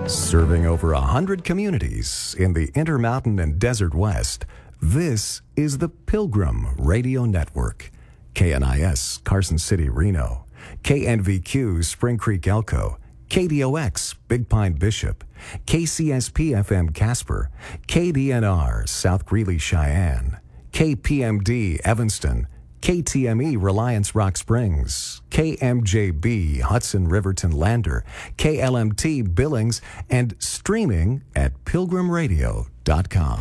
Serving over 100 communities in the Intermountain and Desert West, this is the Pilgrim Radio Network. KNIS, Carson City, Reno. KNVQ, Spring Creek, Elko. KDOX, Big Pine, Bishop. KCSP-FM, Casper. KDNR, South Greeley, Cheyenne. KPMD, Evanston. KTME, Reliance Rock Springs, KMJB, Hudson Riverton Lander, KLMT, Billings, and streaming at pilgrimradio.com.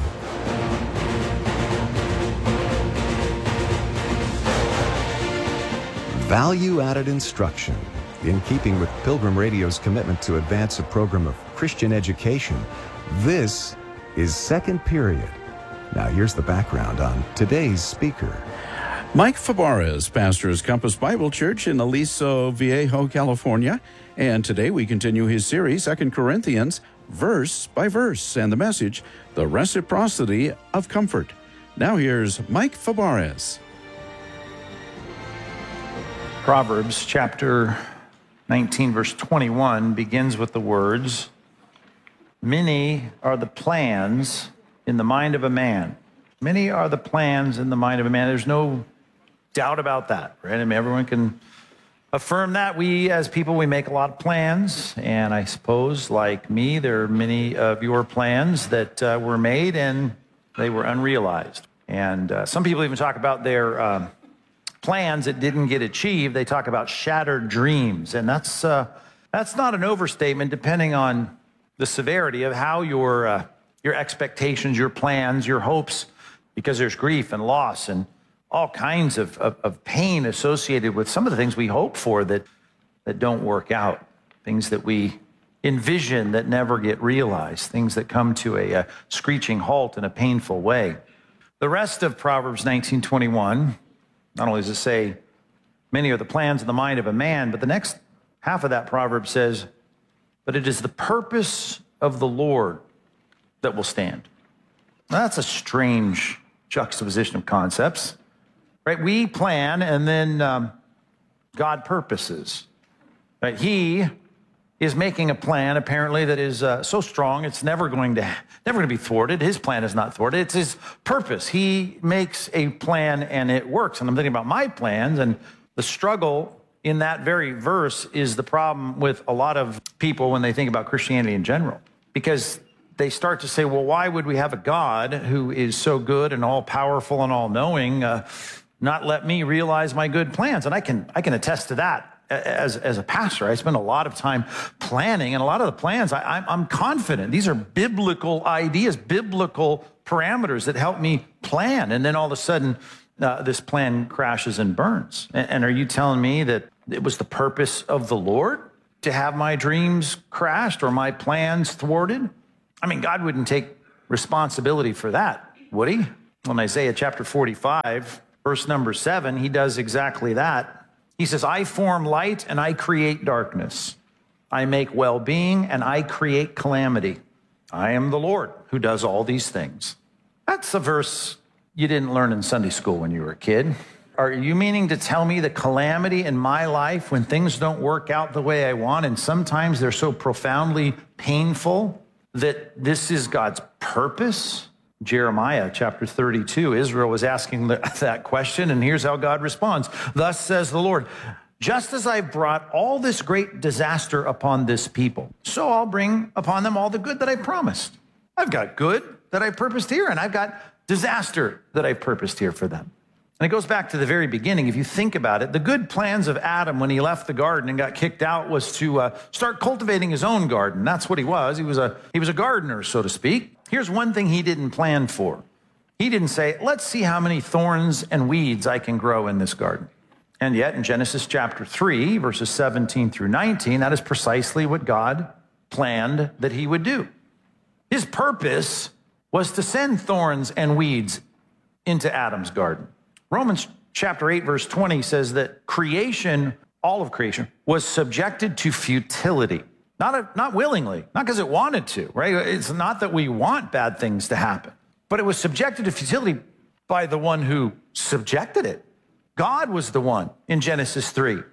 Value-added instruction. In keeping with Pilgrim Radio's commitment to advance a program of Christian education, this is Second Period. Now here's the background on today's speaker. Mike Fabarez pastors Compass Bible Church in Aliso Viejo, California. And today we continue his series, 2 Corinthians, verse by verse, and the message, the reciprocity of comfort. Now here's Mike Fabarez. Proverbs chapter 19, verse 21 begins with the words, "Many are the plans in the mind of a man." Many are the plans in the mind of a man. There's no doubt about that, right? I mean, everyone can affirm that. We, as people, we make a lot of plans, and I suppose, like me, there are many of your plans that were made and they were unrealized. And some people even talk about their plans that didn't get achieved. They talk about shattered dreams, and that's not an overstatement, depending on the severity of how your expectations, your plans, your hopes, because there's grief and loss and all kinds of pain associated with some of the things we hope for that don't work out, things that we envision that never get realized, things that come to a screeching halt in a painful way. The rest of Proverbs 19:21, not only does it say, many are the plans in the mind of a man, but the next half of that proverb says, but it is the purpose of the Lord that will stand. Now, that's a strange juxtaposition of concepts. Right, we plan, and then God purposes. Right, He is making a plan, apparently, that is so strong it's never going to be thwarted. His plan is not thwarted; it's His purpose. He makes a plan, and it works. And I'm thinking about my plans, and the struggle in that very verse is the problem with a lot of people when they think about Christianity in general, because they start to say, well, why would we have a God who is so good and all-powerful and all-knowing not let me realize my good plans? And I can attest to that as a pastor. I spend a lot of time planning, and a lot of the plans, I'm confident. These are biblical ideas, biblical parameters that help me plan. And then all of a sudden, this plan crashes and burns. And are you telling me that it was the purpose of the Lord to have my dreams crashed or my plans thwarted? I mean, God wouldn't take responsibility for that, would He? In Isaiah chapter 45, verse number 7, He does exactly that. He says, I form light and I create darkness. I make well-being and I create calamity. I am the Lord who does all these things. That's a verse you didn't learn in Sunday school when you were a kid. Are you meaning to tell me the calamity in my life when things don't work out the way I want, and sometimes they're so profoundly painful, that this is God's purpose? Jeremiah chapter 32, Israel was asking that question, and here's how God responds. Thus says the Lord, just as I've brought all this great disaster upon this people, so I'll bring upon them all the good that I promised. I've got good that I purposed here, and I've got disaster that I purposed here for them. And it goes back to the very beginning. If you think about it, the good plans of Adam when he left the garden and got kicked out was to start cultivating his own garden. That's what he was. He was a gardener, so to speak. Here's one thing he didn't plan for. He didn't say, let's see how many thorns and weeds I can grow in this garden. And yet in Genesis chapter 3, verses 17 through 19, that is precisely what God planned that He would do. His purpose was to send thorns and weeds into Adam's garden. Romans chapter 8, verse 20 says that creation, all of creation, was subjected to futility. Not willingly, not because it wanted to, right? It's not that we want bad things to happen, but it was subjected to futility by the one who subjected it. God was the one in Genesis 3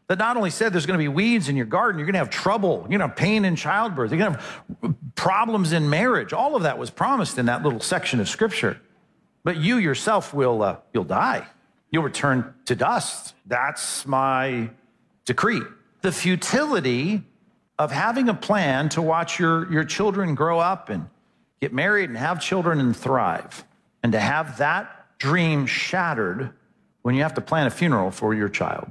that not only said there's going to be weeds in your garden, you're going to have trouble, you're going to have pain in childbirth, you're going to have problems in marriage. All of that was promised in that little section of Scripture. But you yourself will, you'll die. You'll return to dust. That's my decree. The futility of having a plan to watch your children grow up and get married and have children and thrive, and to have that dream shattered when you have to plan a funeral for your child.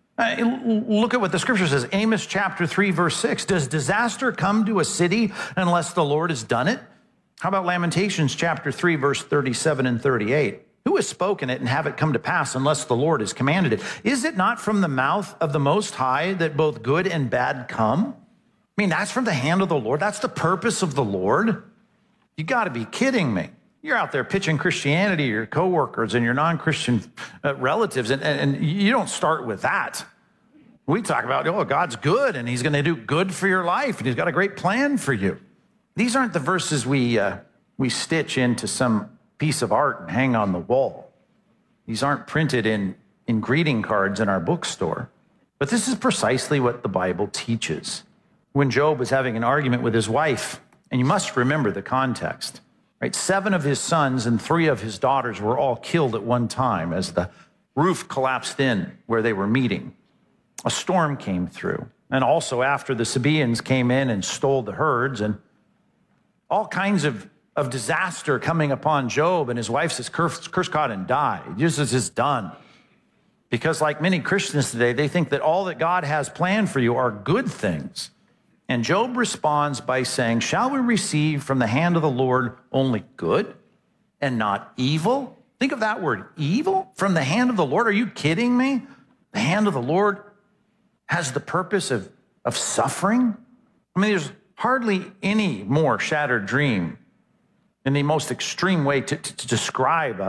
Look at what the Scripture says. Amos chapter 3, verse 6. Does disaster come to a city unless the Lord has done it? How about Lamentations chapter 3, verse 37 and 38? Who has spoken it and have it come to pass unless the Lord has commanded it? Is it not from the mouth of the Most High that both good and bad come? I mean, that's from the hand of the Lord. That's the purpose of the Lord. You got to be kidding me. You're out there pitching Christianity to your coworkers and your non-Christian relatives, and you don't start with that. We talk about, oh, God's good, and he's going to do good for your life, and he's got a great plan for you. These aren't the verses we stitch into some piece of art and hang on the wall. These aren't printed in greeting cards in our bookstore. But this is precisely what the Bible teaches. When Job was having an argument with his wife, and you must remember the context, right? 7 of his sons and 3 of his daughters were all killed at one time as the roof collapsed in where they were meeting. A storm came through. And also after the Sabaeans came in and stole the herds, and all kinds of disaster coming upon Job, and his wife says, curse God and die. Jesus is done. Because like many Christians today, they think that all that God has planned for you are good things. And Job responds by saying, shall we receive from the hand of the Lord only good and not evil? Think of that word, evil, from the hand of the Lord. Are you kidding me? The hand of the Lord has the purpose of suffering? I mean, there's hardly any more shattered dream in the most extreme way to describe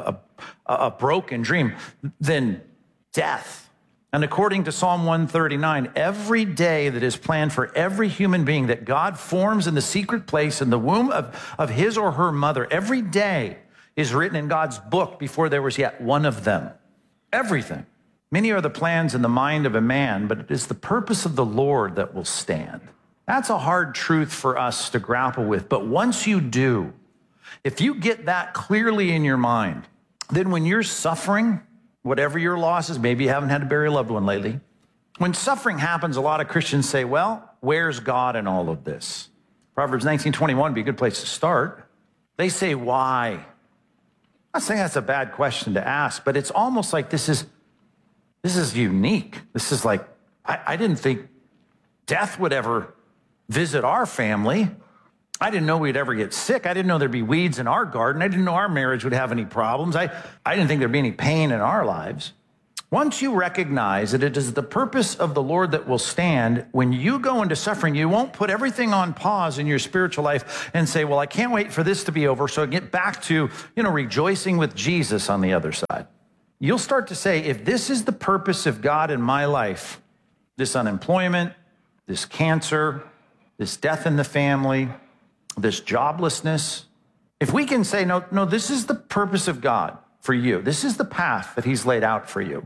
a broken dream than death. And according to Psalm 139, every day that is planned for every human being that God forms in the secret place in the womb of his or her mother, every day is written in God's book before there was yet one of them. Everything. Many are the plans in the mind of a man, but it is the purpose of the Lord that will stand. That's a hard truth for us to grapple with. But once you do, if you get that clearly in your mind, then when you're suffering, whatever your loss is, maybe you haven't had to bury a loved one lately. When suffering happens, a lot of Christians say, well, where's God in all of this? Proverbs 19:21 would be a good place to start. They say, why? I'm not saying that's a bad question to ask, but it's almost like this is unique. This is like, I didn't think death would ever visit our family. I didn't know we'd ever get sick. I didn't know there'd be weeds in our garden. I didn't know our marriage would have any problems. I didn't think there'd be any pain in our lives. Once you recognize that it is the purpose of the Lord that will stand, when you go into suffering, you won't put everything on pause in your spiritual life and say, well, I can't wait for this to be over so I get back to, rejoicing with Jesus on the other side. You'll start to say, if this is the purpose of God in my life, this unemployment, this cancer, this death in the family, this joblessness, if we can say, no, this is the purpose of God for you, this is the path that he's laid out for you,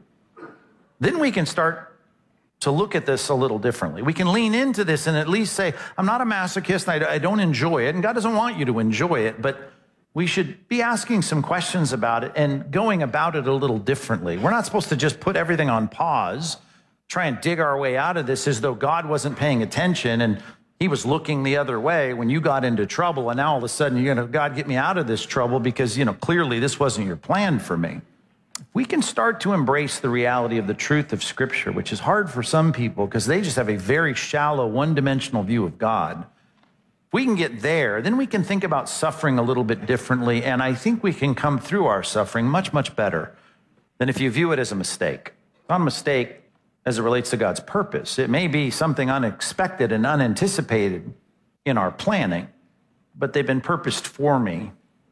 then we can start to look at this a little differently. We can lean into this and at least say, I'm not a masochist, and I don't enjoy it, and God doesn't want you to enjoy it, but we should be asking some questions about it and going about it a little differently. We're not supposed to just put everything on pause, try and dig our way out of this as though God wasn't paying attention and he was looking the other way when you got into trouble, and now all of a sudden, God, get me out of this trouble because, clearly this wasn't your plan for me. We can start to embrace the reality of the truth of Scripture, which is hard for some people because they just have a very shallow, one-dimensional view of God. If we can get there, then we can think about suffering a little bit differently, and I think we can come through our suffering much, much better than if you view it as a mistake. It's not a mistake as it relates to God's purpose. It may be something unexpected and unanticipated in our planning, but they've been purposed for me.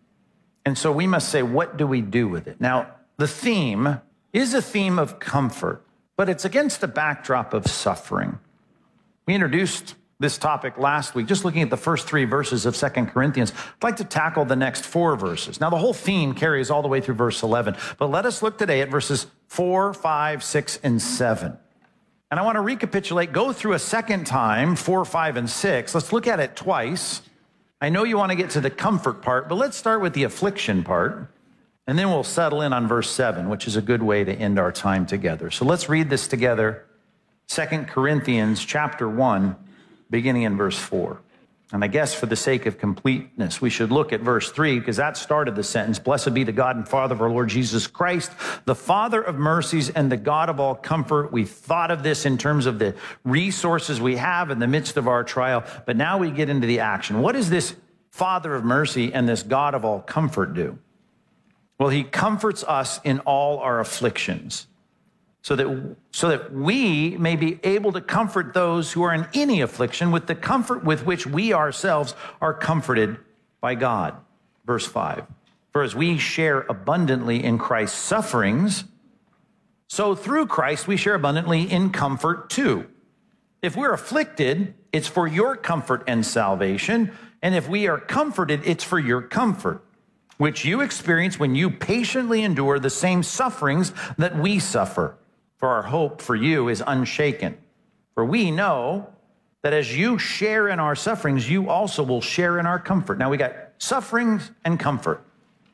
And so we must say, what do we do with it? Now, the theme is a theme of comfort, but it's against a backdrop of suffering. We introduced this topic last week, just looking at the first 3 verses of 2 Corinthians. I'd like to tackle the next 4 verses. Now, the whole theme carries all the way through verse 11, but let us look today at verses 4, 5, 6, and 7. And I want to recapitulate, go through a second time, 4, 5, and 6. Let's look at it twice. I know you want to get to the comfort part, but let's start with the affliction part. And then we'll settle in on verse 7, which is a good way to end our time together. So let's read this together. 2 Corinthians chapter 1, beginning in verse 4. And I guess for the sake of completeness, we should look at verse 3, because that started the sentence. Blessed be the God and Father of our Lord Jesus Christ, the Father of mercies and the God of all comfort. We thought of this in terms of the resources we have in the midst of our trial, but now we get into the action. What does this Father of mercy and this God of all comfort do? Well, he comforts us in all our afflictions, so that we may be able to comfort those who are in any affliction with the comfort with which we ourselves are comforted by God. Verse 5, for as we share abundantly in Christ's sufferings, so through Christ we share abundantly in comfort too. If we're afflicted, it's for your comfort and salvation, and if we are comforted, it's for your comfort, which you experience when you patiently endure the same sufferings that we suffer. For our hope for you is unshaken. For we know that as you share in our sufferings, you also will share in our comfort. Now we got sufferings and comfort,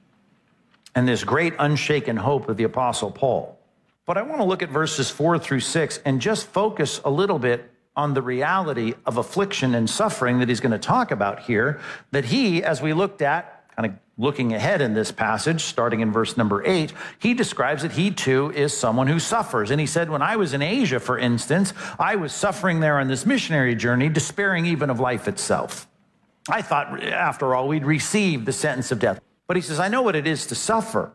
and this great unshaken hope of the Apostle Paul. But I want to look at verses 4 through 6 and just focus a little bit on the reality of affliction and suffering that he's going to talk about here, that he, as we looked at, kind of looking ahead in this passage, starting in verse number 8, he describes that he too is someone who suffers. And he said, when I was in Asia, for instance, I was suffering there on this missionary journey, despairing even of life itself. I thought, after all, we'd receive the sentence of death. But he says, I know what it is to suffer.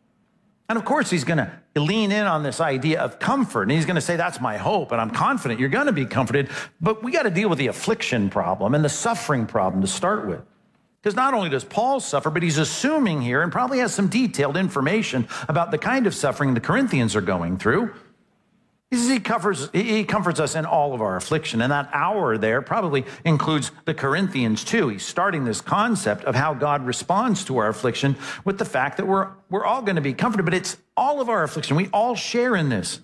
And of course, he's going to lean in on this idea of comfort. And he's going to say, that's my hope. And I'm confident you're going to be comforted. But we got to deal with the affliction problem and the suffering problem to start with. Because not only does Paul suffer, but he's assuming here and probably has some detailed information about the kind of suffering the Corinthians are going through. He says he comforts us in all of our affliction. And that hour there probably includes the Corinthians too. He's starting this concept of how God responds to our affliction with the fact that we're all going to be comforted, but it's all of our affliction. We all share in this.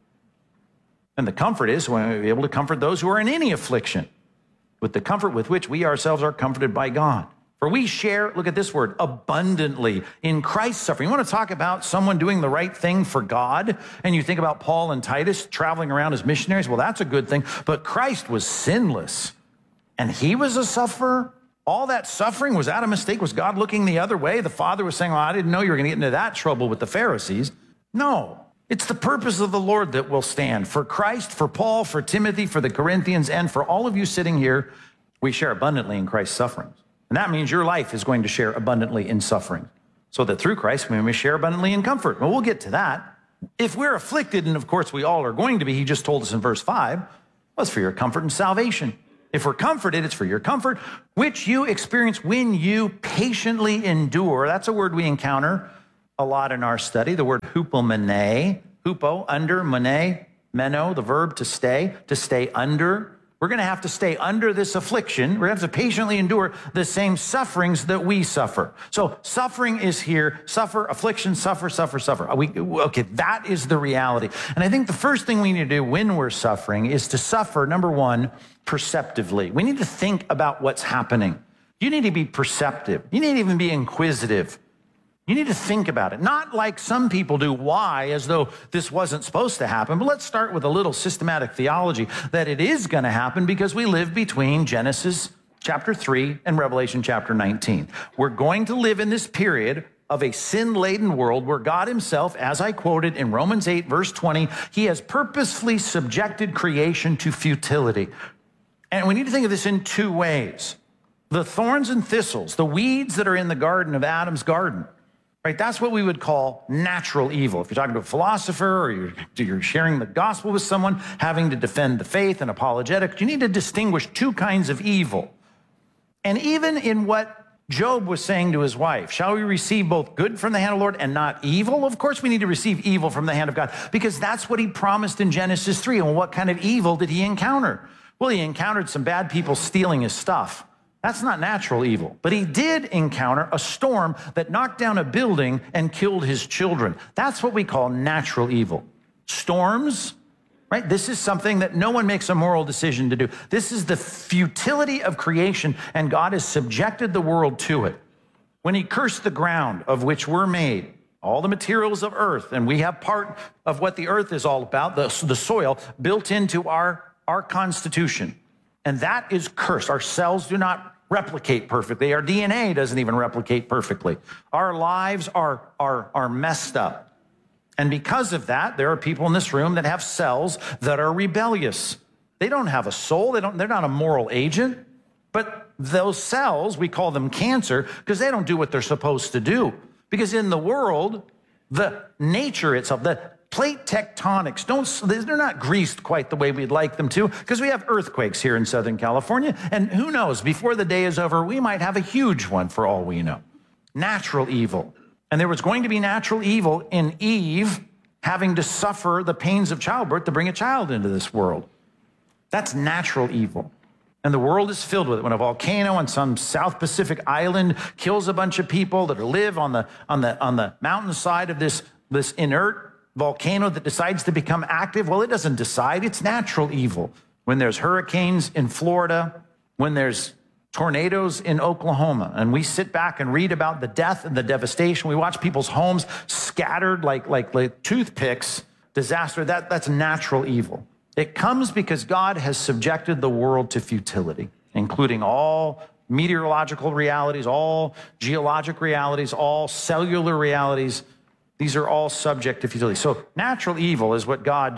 And the comfort is when we're able to comfort those who are in any affliction with the comfort with which we ourselves are comforted by God. For we share, look at this word, abundantly in Christ's suffering. You want to talk about someone doing the right thing for God? And you think about Paul and Titus traveling around as missionaries. Well, that's a good thing. But Christ was sinless, and he was a sufferer. All that suffering, was that a mistake? Was God looking the other way? The Father was saying, well, I didn't know you were going to get into that trouble with the Pharisees. No, it's the purpose of the Lord that will stand. For Christ, for Paul, for Timothy, for the Corinthians, and for all of you sitting here, we share abundantly in Christ's sufferings. And that means your life is going to share abundantly in suffering, so that through Christ we may share abundantly in comfort. Well, we'll get to that. If we're afflicted, and of course we all are going to be, he just told us in verse 5, well, it's for your comfort and salvation. If we're comforted, it's for your comfort, which you experience when you patiently endure. That's a word we encounter a lot in our study, the word hupomene, hupo, under, mene, meno, the verb to stay under. We're going to have to stay under this affliction. We're going to have to patiently endure the same sufferings that we suffer. So suffering is here. Suffer, affliction, suffer. Okay, that is the reality. And I think the first thing we need to do when we're suffering is to suffer, number one, perceptively. We need to think about what's happening. You need to be perceptive. You need to even be inquisitive. You need to think about it, not like some people do, why, as though this wasn't supposed to happen. But let's start with a little systematic theology that it is going to happen because we live between Genesis chapter 3 and Revelation chapter 19. We're going to live in this period of a sin-laden world where God himself, as I quoted in Romans 8, verse 20, he has purposefully subjected creation to futility. And we need to think of this in two ways. The thorns and thistles, the weeds that are in the garden of Adam's garden, right? That's what we would call natural evil. If you're talking to a philosopher or you're sharing the gospel with someone, having to defend the faith and apologetics, you need to distinguish two kinds of evil. And even in what Job was saying to his wife, shall we receive both good from the hand of the Lord and not evil? Of course we need to receive evil from the hand of God because that's what he promised in Genesis 3. And what kind of evil did he encounter? Well, he encountered some bad people stealing his stuff. That's not natural evil. But he did encounter a storm that knocked down a building and killed his children. That's what we call natural evil. Storms right? This is something that no one makes a moral decision to do. This is the futility of creation, and God has subjected the world to it. When he cursed the ground of which we're made, all the materials of earth, and we have part of what the earth is all about, the soil, built into our constitution. And that is cursed. Our cells do not replicate perfectly. Our DNA doesn't even replicate perfectly. Our lives are messed up. And because of that, there are people in this room that have cells that are rebellious. They don't have a soul. They're not a moral agent. But those cells, we call them cancer because they don't do what they're supposed to do. Because in the world, the nature itself, the plate tectonics, they're not greased quite the way we'd like them to, because we have earthquakes here in Southern California. And who knows, before the day is over, we might have a huge one for all we know. Natural evil. And there was going to be natural evil in Eve having to suffer the pains of childbirth to bring a child into this world. That's natural evil. And the world is filled with it. When a volcano on some South Pacific island kills a bunch of people that live on the mountainside of this inert volcano that decides to become active, well, it doesn't decide. It's natural evil. When there's hurricanes in Florida, when there's tornadoes in Oklahoma, and we sit back and read about the death and the devastation, we watch people's homes scattered like toothpicks, disaster, that's natural evil. It comes because God has subjected the world to futility, including all meteorological realities, all geologic realities, all cellular realities. These are all subject to futility. So natural evil is what God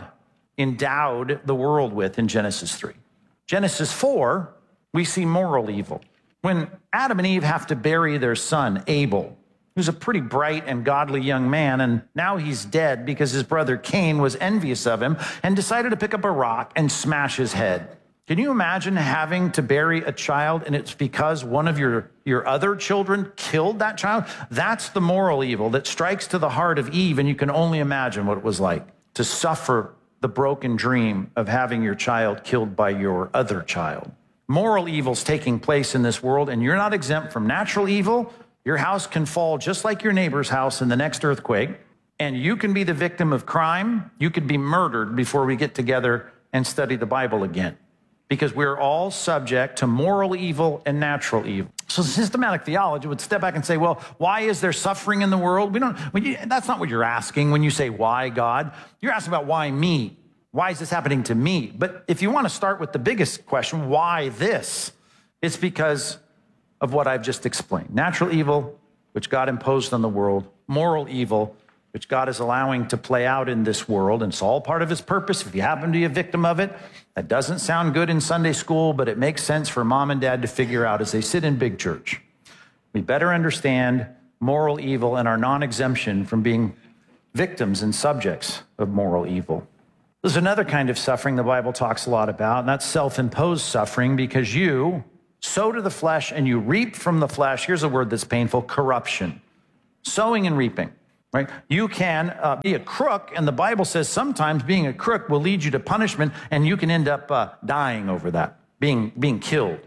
endowed the world with in Genesis 3. Genesis 4, we see moral evil. When Adam and Eve have to bury their son, Abel, who's a pretty bright and godly young man, and now he's dead because his brother Cain was envious of him and decided to pick up a rock and smash his head. Can you imagine having to bury a child and it's because one of your other children killed that child? That's the moral evil that strikes to the heart of Eve, and you can only imagine what it was like to suffer the broken dream of having your child killed by your other child. Moral evil's taking place in this world, and you're not exempt from natural evil. Your house can fall just like your neighbor's house in the next earthquake, and you can be the victim of crime. You could be murdered before we get together and study the Bible again, because we're all subject to moral evil and natural evil. So systematic theology would step back and say, well, why is there suffering in the world? That's not what you're asking when you say, why God? You're asking about why me? Why is this happening to me? But if you want to start with the biggest question, why this? It's because of what I've just explained. Natural evil, which God imposed on the world. Moral evil, which God is allowing to play out in this world. And it's all part of his purpose. If you happen to be a victim of it, that doesn't sound good in Sunday school, but it makes sense for mom and dad to figure out as they sit in big church. We better understand moral evil and our non-exemption from being victims and subjects of moral evil. There's another kind of suffering the Bible talks a lot about, and that's self-imposed suffering, because you sow to the flesh and you reap from the flesh. Here's a word that's painful: corruption. Sowing and reaping, right? You can be a crook, and the Bible says sometimes being a crook will lead you to punishment, and you can end up dying over that, being killed.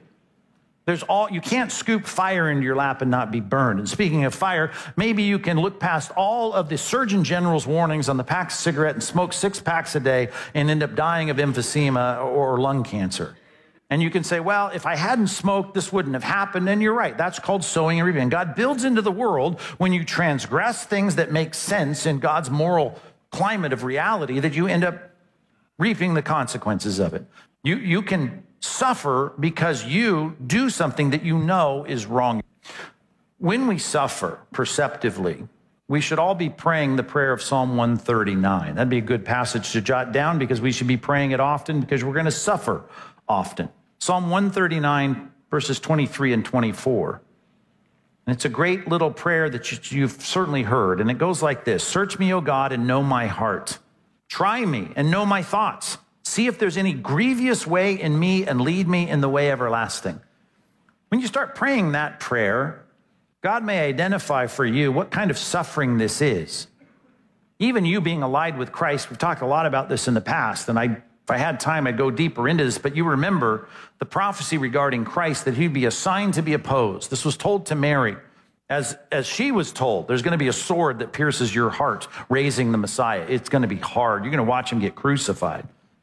You can't scoop fire into your lap and not be burned. And speaking of fire, maybe you can look past all of the Surgeon General's warnings on the pack of cigarette and smoke 6 packs a day and end up dying of emphysema or lung cancer. And you can say, well, if I hadn't smoked, this wouldn't have happened. And you're right. That's called sowing and reaping. God builds into the world, when you transgress things that make sense in God's moral climate of reality, that you end up reaping the consequences of it. You can suffer because you do something that you know is wrong. When we suffer perceptively, we should all be praying the prayer of Psalm 139. That'd be a good passage to jot down, because we should be praying it often, because we're going to suffer often. Psalm 139, verses 23 and 24. And it's a great little prayer that you've certainly heard. And it goes like this: Search me, O God, and know my heart. Try me and know my thoughts. See if there's any grievous way in me, and lead me in the way everlasting. When you start praying that prayer, God may identify for you what kind of suffering this is. Even you being allied with Christ, we've talked a lot about this in the past, and if I had time, I'd go deeper into this, but you remember the prophecy regarding Christ, that he'd be a sign to be opposed. This was told to Mary. As she was told, there's going to be a sword that pierces your heart, raising the Messiah. It's going to be hard. You're going to watch him get crucified.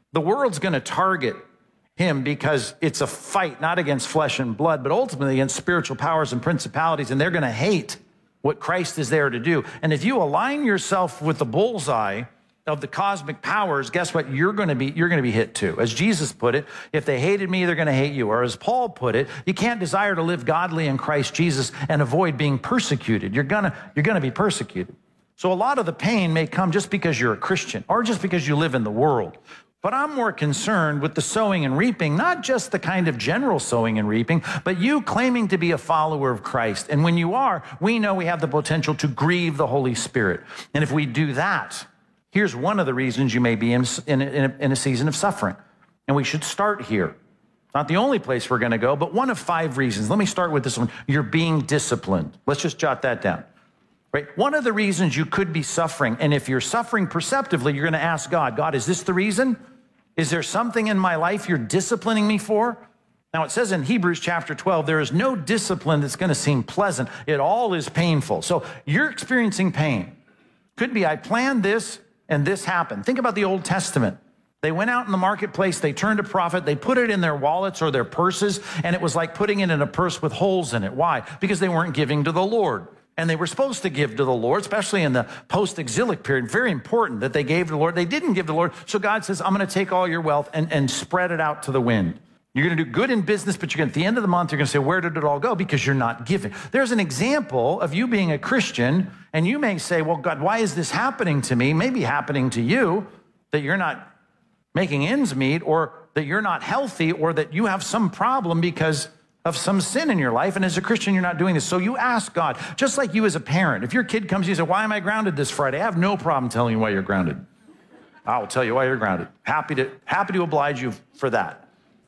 The world's going to target him because it's a fight not against flesh and blood, but ultimately against spiritual powers and principalities, and they're going to hate what Christ is there to do. And if you align yourself with the bullseye of the cosmic powers, guess what? You're going to be hit too. As Jesus put it, if they hated me, they're going to hate you. Or as Paul put it, you can't desire to live godly in Christ Jesus and avoid being persecuted. You're going to be persecuted. So a lot of the pain may come just because you're a Christian or just because you live in the world. But I'm more concerned with the sowing and reaping, not just the kind of general sowing and reaping, but you claiming to be a follower of Christ. And when you are, we know we have the potential to grieve the Holy Spirit. And if we do that, here's one of the reasons you may be in a season of suffering. And we should start here. Not the only place we're going to go, but one of 5 reasons. Let me start with this one. You're being disciplined. Let's just jot that down. Right? One of the reasons you could be suffering, and if you're suffering perceptively, you're going to ask God, God, is this the reason? Is there something in my life you're disciplining me for? Now it says in Hebrews chapter 12, there is no discipline that's going to seem pleasant. It all is painful. So you're experiencing pain. Could be I planned this and this happened. Think about the Old Testament. They went out in the marketplace, they turned a profit, they put it in their wallets or their purses, and it was like putting it in a purse with holes in it. Why? Because they weren't giving to the Lord. And they were supposed to give to the Lord, especially in the post-exilic period. Very important that they gave to the Lord. They didn't give to the Lord. So God says, I'm going to take all your wealth and spread it out to the wind. You're going to do good in business, but at the end of the month, you're going to say, where did it all go? Because you're not giving. There's an example of you being a Christian, and you may say, well, God, why is this happening to me? Maybe happening to you, that you're not making ends meet, or that you're not healthy, or that you have some problem because of some sin in your life, and as a Christian, you're not doing this. So you ask God, just like you as a parent. If your kid comes to you and says, why am I grounded this Friday? I have no problem telling you why you're grounded. I will tell you why you're grounded. Happy to oblige you for that.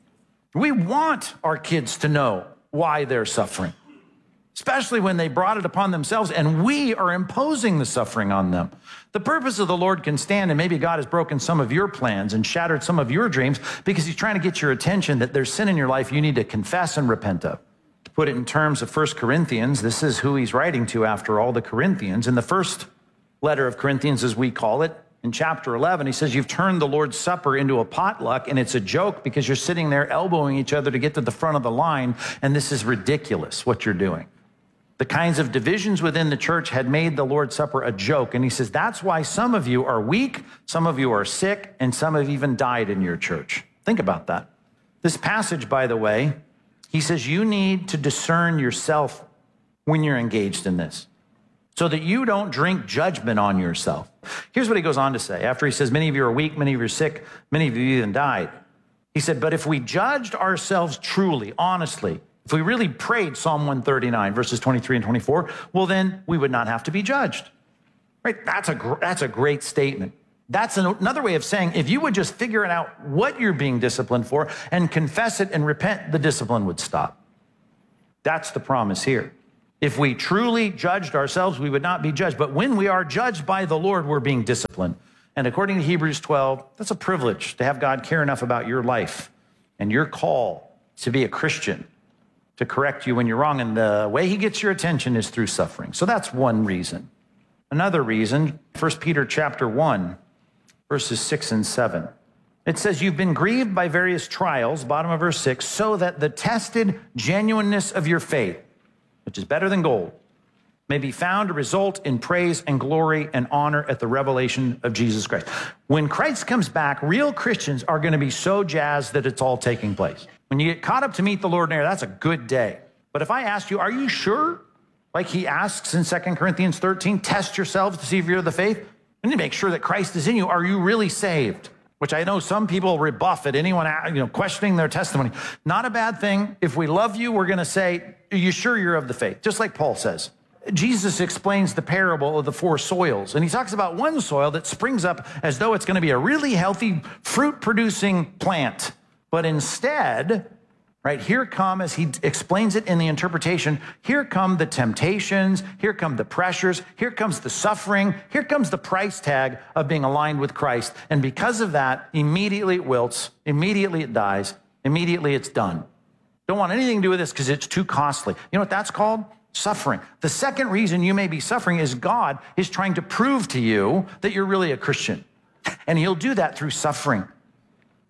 We want our kids to know why they're suffering, especially when they brought it upon themselves and we are imposing the suffering on them. The purpose of the Lord can stand, and maybe God has broken some of your plans and shattered some of your dreams because he's trying to get your attention that there's sin in your life you need to confess and repent of. To put it in terms of 1 Corinthians, this is who he's writing to after all, the Corinthians. In the first letter of Corinthians, as we call it, in chapter 11, he says, you've turned the Lord's Supper into a potluck, and it's a joke because you're sitting there elbowing each other to get to the front of the line, and this is ridiculous what you're doing. The kinds of divisions within the church had made the Lord's Supper a joke, and he says, that's why some of you are weak, some of you are sick, and some have even died in your church. Think about that. This passage, by the way, he says you need to discern yourself when you're engaged in this, so that you don't drink judgment on yourself. Here's what he goes on to say. After he says, many of you are weak, many of you are sick, many of you even died. He said, but if we judged ourselves truly, honestly, if we really prayed Psalm 139, verses 23 and 24, well, then we would not have to be judged. Right? That's a great statement. That's another way of saying, if you would just figure out what you're being disciplined for and confess it and repent, the discipline would stop. That's the promise here. If we truly judged ourselves, we would not be judged. But when we are judged by the Lord, we're being disciplined. And according to Hebrews 12, that's a privilege to have God care enough about your life and your call to be a Christian, to correct you when you're wrong. And the way he gets your attention is through suffering. So that's one reason. Another reason, 1 Peter chapter 1, verses 6 and 7. It says, you've been grieved by various trials, bottom of verse 6, so that the tested genuineness of your faith, which is better than gold, may be found to result in praise and glory and honor at the revelation of Jesus Christ. When Christ comes back, real Christians are going to be so jazzed that it's all taking place. When you get caught up to meet the Lord in air, that's a good day. But if I asked you, are you sure? Like he asks in 2 Corinthians 13, test yourselves to see if you're of the faith. You need to make sure that Christ is in you. Are you really saved? Which I know some people rebuff at anyone questioning their testimony. Not a bad thing. If we love you, we're going to say, are you sure you're of the faith? Just like Paul says. Jesus explains the parable of the 4 soils. And he talks about one soil that springs up as though it's going to be a really healthy fruit-producing plant. But instead, right, here come, as he explains it in the interpretation, here come the temptations, here come the pressures, here comes the suffering, here comes the price tag of being aligned with Christ. And because of that, immediately it wilts, immediately it dies, immediately it's done. Don't want anything to do with this because it's too costly. You know what that's called? Suffering. The second reason you may be suffering is God is trying to prove to you that you're really a Christian. And he'll do that through suffering.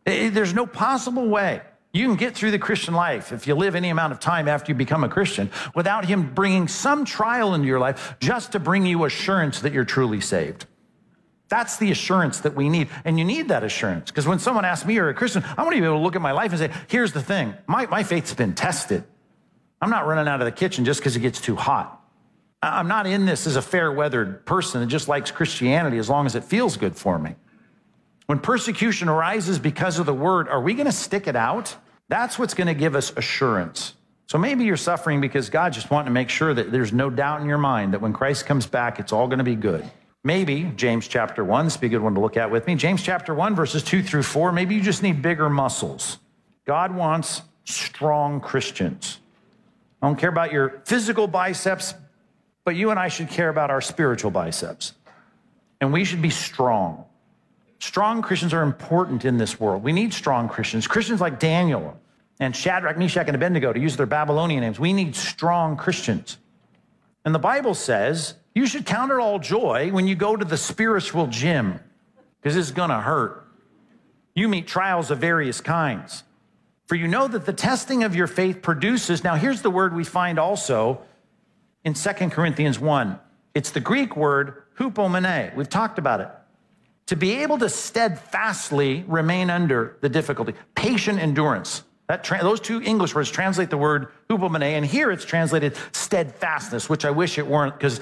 There's no possible way you can get through the Christian life if you live any amount of time after you become a Christian without him bringing some trial into your life just to bring you assurance that you're truly saved. That's the assurance that we need. And you need that assurance because when someone asks me, you're a Christian, I want to be able to look at my life and say, here's the thing. My faith's been tested. I'm not running out of the kitchen just because it gets too hot. I'm not in this as a fair-weathered person that just likes Christianity as long as it feels good for me. When persecution arises because of the word, are we going to stick it out? That's what's going to give us assurance. So maybe you're suffering because God just wanting to make sure that there's no doubt in your mind that when Christ comes back, it's all going to be good. Maybe James chapter 1, this would be a good one to look at with me. James chapter 1, verses 2 through 4, maybe you just need bigger muscles. God wants strong Christians. I don't care about your physical biceps, but you and I should care about our spiritual biceps. And we should be strong. Strong Christians are important in this world. We need strong Christians. Christians like Daniel and Shadrach, Meshach, and Abednego, to use their Babylonian names. We need strong Christians. And the Bible says you should count it all joy when you go to the spiritual gym because it's going to hurt. You meet trials of various kinds. For you know that the testing of your faith produces, now here's the word we find also in 2 Corinthians 1. It's the Greek word hupomene. We've talked about it. To be able to steadfastly remain under the difficulty. Patient endurance. Those two English words translate the word hupomene, and here it's translated steadfastness, which I wish it weren't, because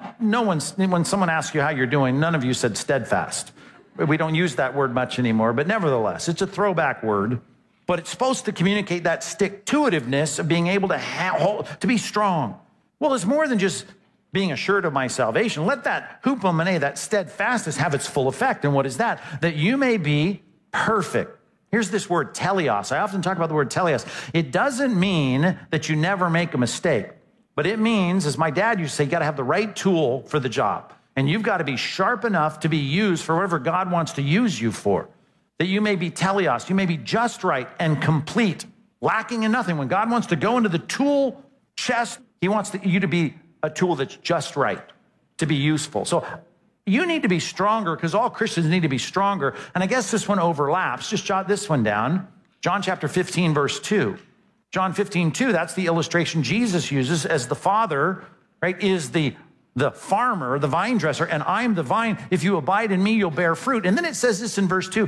when someone asks you how you're doing, none of you said steadfast. We don't use that word much anymore, but nevertheless, it's a throwback word. But it's supposed to communicate that stick-to-itiveness of being able to be strong. Well, it's more than just being assured of my salvation. Let that hupomene, that steadfastness, have its full effect. And what is that? That you may be perfect. Here's this word, teleos. I often talk about the word teleos. It doesn't mean that you never make a mistake, but it means, as my dad used to say, you got to have the right tool for the job. And you've got to be sharp enough to be used for whatever God wants to use you for. That you may be teleos, you may be just right and complete, lacking in nothing. When God wants to go into the tool chest, he wants you to be a tool that's just right, to be useful. So you need to be stronger because all Christians need to be stronger. And I guess this one overlaps. Just jot this one down. John chapter 15, verse 2. John 15, 2, that's the illustration Jesus uses as the Father, right, is the farmer, the vine dresser, and I'm the vine. If you abide in me, you'll bear fruit. And then it says this in verse 2.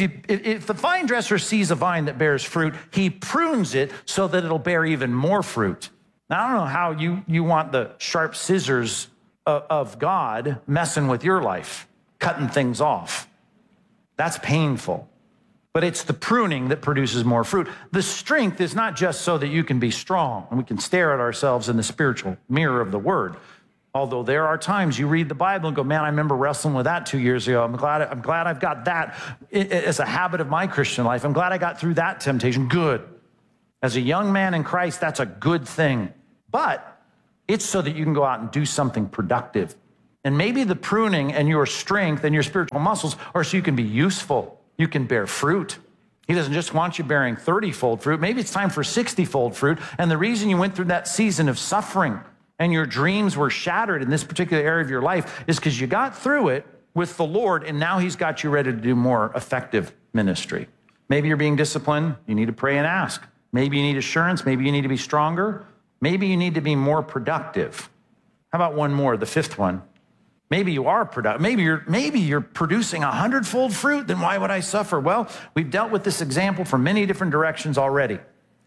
If the vine dresser sees a vine that bears fruit, he prunes it so that it'll bear even more fruit. Now, I don't know how you want the sharp scissors of God messing with your life, cutting things off. That's painful. But it's the pruning that produces more fruit. The strength is not just so that you can be strong and we can stare at ourselves in the spiritual mirror of the Word. Although there are times you read the Bible and go, man, I remember wrestling with that 2 years ago. I'm glad I've got that as a habit of my Christian life. I'm glad I got through that temptation. Good. As a young man in Christ, that's a good thing. But it's so that you can go out and do something productive. And maybe the pruning and your strength and your spiritual muscles are so you can be useful. You can bear fruit. He doesn't just want you bearing 30-fold fruit. Maybe it's time for 60-fold fruit. And the reason you went through that season of suffering and your dreams were shattered in this particular area of your life is because you got through it with the Lord, and now he's got you ready to do more effective ministry. Maybe you're being disciplined. You need to pray and ask. Maybe you need assurance. Maybe you need to be stronger. Maybe you need to be more productive. How about one more, the fifth one? Maybe you are productive. Maybe you're producing 100-fold fruit. Then why would I suffer? Well, we've dealt with this example from many different directions already.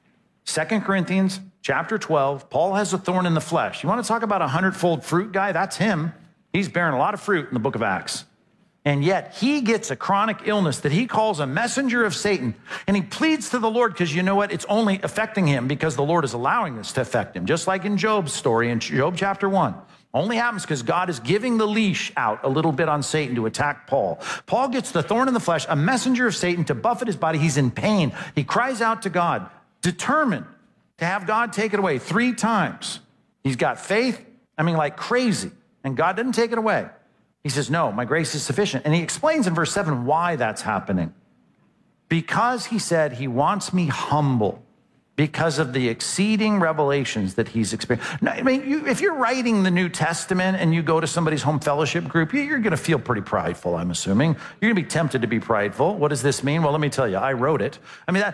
2 Corinthians chapter 12, Paul has a thorn in the flesh. You want to talk about a 100-fold fruit guy? That's him. He's bearing a lot of fruit in the book of Acts. And yet he gets a chronic illness that he calls a messenger of Satan. And he pleads to the Lord because you know what? It's only affecting him because the Lord is allowing this to affect him. Just like in Job's story in Job chapter 1. Only happens because God is giving the leash out a little bit on Satan to attack Paul. Paul gets the thorn in the flesh, a messenger of Satan to buffet his body. He's in pain. He cries out to God, determined to have God take it away 3 times. He's got faith, like crazy. And God didn't take it away. He says, no, my grace is sufficient. And he explains in verse 7 why that's happening. Because he said he wants me humble because of the exceeding revelations that he's experienced. Now, I mean, if you're writing the New Testament and you go to somebody's home fellowship group, you're going to feel pretty prideful, I'm assuming. You're going to be tempted to be prideful. What does this mean? Well, let me tell you, I wrote it. I mean,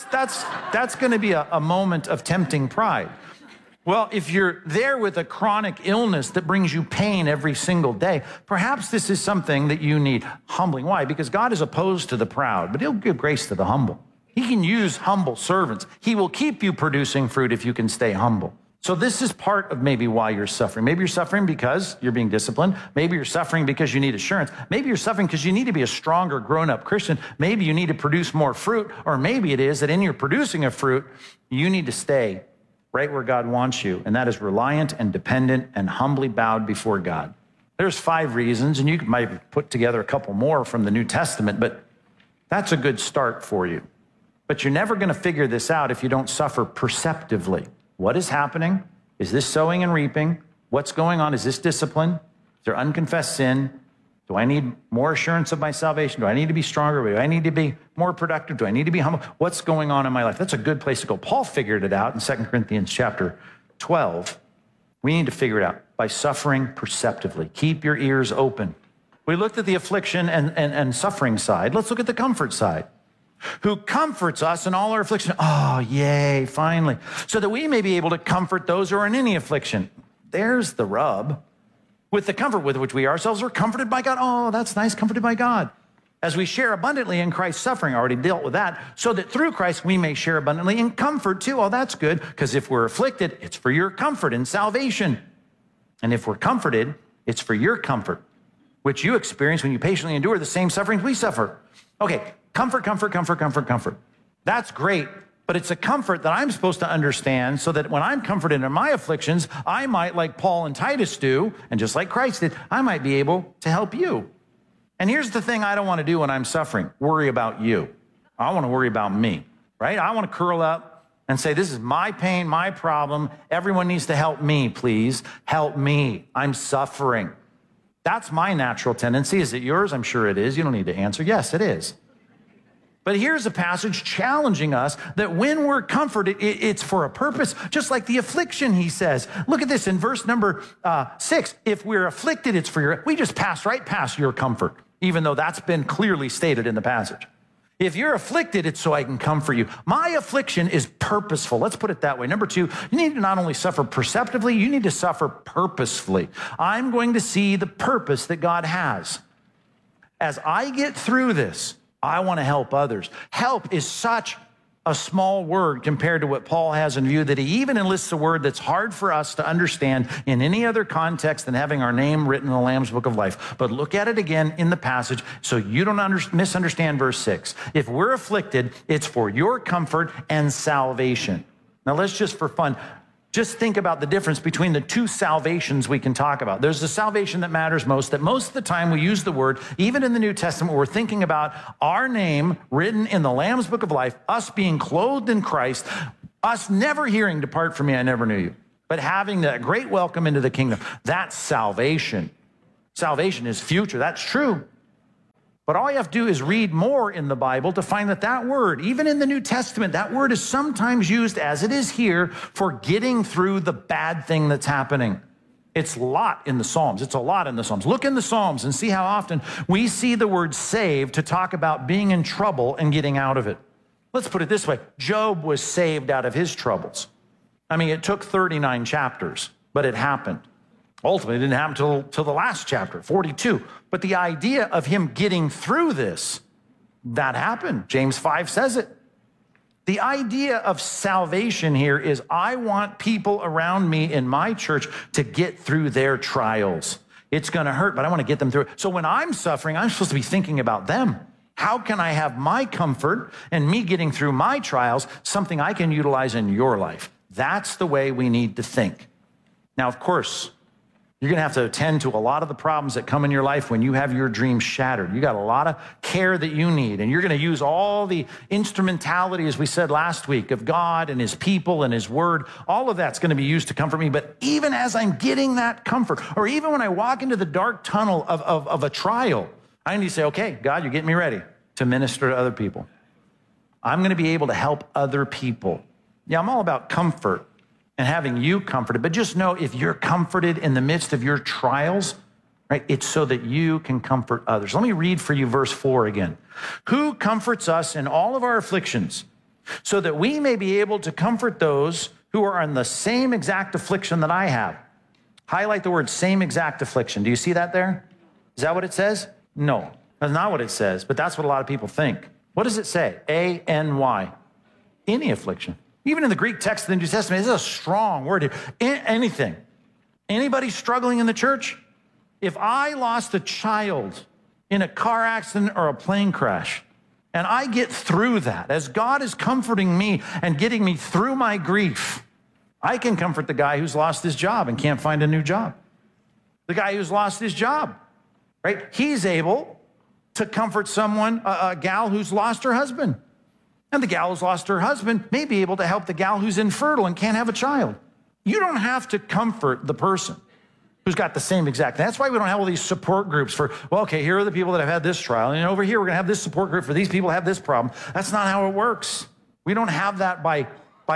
that's going to be a moment of tempting pride. Well, if you're there with a chronic illness that brings you pain every single day, perhaps this is something that you need humbling. Why? Because God is opposed to the proud, but he'll give grace to the humble. He can use humble servants. He will keep you producing fruit if you can stay humble. So this is part of maybe why you're suffering. Maybe you're suffering because you're being disciplined. Maybe you're suffering because you need assurance. Maybe you're suffering because you need to be a stronger, grown-up Christian. Maybe you need to produce more fruit. Or maybe it is that in your producing of fruit, you need to stay right where God wants you. And that is reliant and dependent and humbly bowed before God. There's 5 reasons, and you might put together a couple more from the New Testament, but that's a good start for you. But you're never going to figure this out if you don't suffer perceptively. What is happening? Is this sowing and reaping? What's going on? Is this discipline? Is there unconfessed sin? Do I need more assurance of my salvation? Do I need to be stronger? Do I need to be more productive? Do I need to be humble? What's going on in my life? That's a good place to go. Paul figured it out in 2 Corinthians chapter 12. We need to figure it out by suffering perceptively. Keep your ears open. We looked at the affliction and suffering side. Let's look at the comfort side. Who comforts us in all our affliction. Oh, yay, finally. So that we may be able to comfort those who are in any affliction. There's the rub. With the comfort with which we ourselves are comforted by God. Oh, that's nice, comforted by God. As we share abundantly in Christ's suffering, I already dealt with that, so that through Christ we may share abundantly in comfort too. Oh, that's good, because if we're afflicted, it's for your comfort and salvation. And if we're comforted, it's for your comfort, which you experience when you patiently endure the same sufferings we suffer. Okay. Comfort, comfort, comfort, comfort, comfort. That's great, but it's a comfort that I'm supposed to understand so that when I'm comforted in my afflictions, I might, like Paul and Titus do, and just like Christ did, I might be able to help you. And here's the thing I don't want to do when I'm suffering, worry about you. I want to worry about me, right? I want to curl up and say, this is my pain, my problem. Everyone needs to help me, please. Help me. I'm suffering. That's my natural tendency. Is it yours? I'm sure it is. You don't need to answer. Yes, it is. But here's a passage challenging us that when we're comforted, it's for a purpose, just like the affliction, he says. Look at this in verse number 6. If we're afflicted, it's for your, we just pass right past your comfort, even though that's been clearly stated in the passage. If you're afflicted, it's so I can comfort you. My affliction is purposeful. Let's put it that way. Number 2, you need to not only suffer perceptively, you need to suffer purposefully. I'm going to see the purpose that God has. As I get through this, I want to help others. Help is such a small word compared to what Paul has in view that he even enlists a word that's hard for us to understand in any other context than having our name written in the Lamb's Book of Life. But look at it again in the passage so you don't misunderstand verse 6. If we're afflicted, it's for your comfort and salvation. Now let's just for fun, just think about the difference between the 2 salvations we can talk about. There's the salvation that matters most, that most of the time we use the word, even in the New Testament, we're thinking about our name written in the Lamb's Book of Life, us being clothed in Christ, us never hearing, depart from me, I never knew you, but having that great welcome into the kingdom. That's salvation. Salvation is future. That's true. But all you have to do is read more in the Bible to find that that word, even in the New Testament, that word is sometimes used as it is here for getting through the bad thing that's happening. It's a lot in the Psalms. It's a lot in the Psalms. Look in the Psalms and see how often we see the word saved to talk about being in trouble and getting out of it. Let's put it this way. Job was saved out of his troubles. I mean, it took 39 chapters, but it happened. Ultimately, it didn't happen till the last chapter, 42. But the idea of him getting through this, that happened. James 5 says it. The idea of salvation here is I want people around me in my church to get through their trials. It's going to hurt, but I want to get them through it. So when I'm suffering, I'm supposed to be thinking about them. How can I have my comfort and me getting through my trials, something I can utilize in your life? That's the way we need to think. Now, of course, you're going to have to attend to a lot of the problems that come in your life when you have your dreams shattered. You got a lot of care that you need, and you're going to use all the instrumentality, as we said last week, of God and his people and his word. All of that's going to be used to comfort me. But even as I'm getting that comfort, or even when I walk into the dark tunnel of a trial, I need to say, okay, God, you're getting me ready to minister to other people. I'm going to be able to help other people. Yeah, I'm all about comfort and having you comforted. But just know if you're comforted in the midst of your trials, right, it's so that you can comfort others. Let me read for you verse 4 again. Who comforts us in all of our afflictions, so that we may be able to comfort those who are in the same exact affliction that I have. Highlight the word same exact affliction. Do you see that there? Is that what it says? No, that's not what it says, but that's what a lot of people think. What does it say? A-N-Y. Any affliction. Even in the Greek text of the New Testament, this is a strong word here. Anything. Anybody struggling in the church? If I lost a child in a car accident or a plane crash, and I get through that, as God is comforting me and getting me through my grief, I can comfort the guy who's lost his job and can't find a new job. The guy who's lost his job, right? He's able to comfort someone, a gal who's lost her husband. And the gal who's lost her husband may be able to help the gal who's infertile and can't have a child. You don't have to comfort the person who's got the same exact thing. That's why we don't have all these support groups for, well, okay, here are the people that have had this trial, and over here we're gonna have this support group for these people who have this problem. That's not how it works. We don't have that by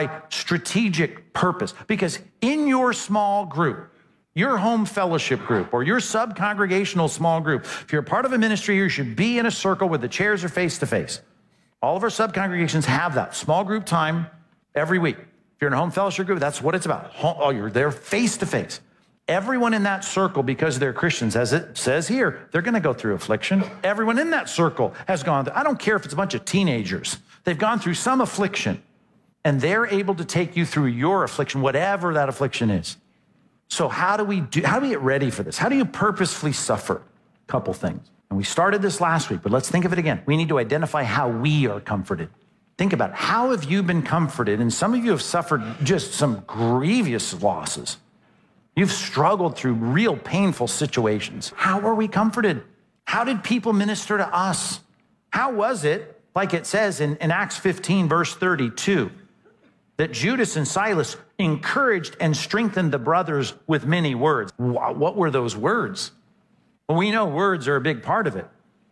strategic purpose, because in your small group, your home fellowship group or your sub-congregational small group, if you're part of a ministry, you should be in a circle where the chairs are face-to-face. All of our sub-congregations have that small group time every week. If you're in a home fellowship group, that's what it's about. Oh, you're there face-to-face. Everyone in that circle, because they're Christians, as it says here, they're going to go through affliction. Everyone in that circle has gone through, I don't care if it's a bunch of teenagers, they've gone through some affliction, and they're able to take you through your affliction, whatever that affliction is. So how do we get ready for this? How do you purposefully suffer? A couple things. And we started this last week, but let's think of it again. We need to identify how we are comforted. Think about it. How have you been comforted? And some of you have suffered just some grievous losses. You've struggled through real painful situations. How are we comforted? How did people minister to us? How was it, like it says in Acts 15, verse 32, that Judas and Silas encouraged and strengthened the brothers with many words? What were those words? Well, we know words are a big part of it.